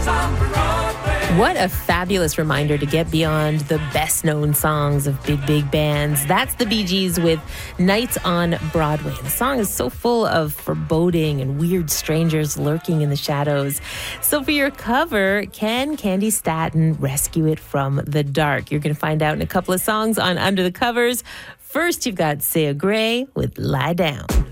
What a fabulous reminder to get beyond the best-known songs of big bands. That's the Bee Gees with Nights on Broadway. The song is so full of foreboding and weird strangers lurking in the shadows. So for your cover, can Candy Staton rescue it from the dark? You're going to find out in a couple of songs on Under the Covers. First, you've got Sia Gray with Lie Down.